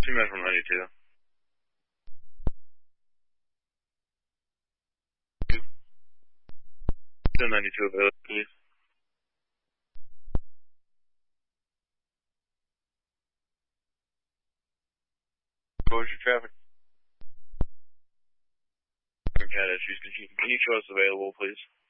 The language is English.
2 minutes from 92. 92 available, please. What was your traffic? Cat issues. Can you show us available, please?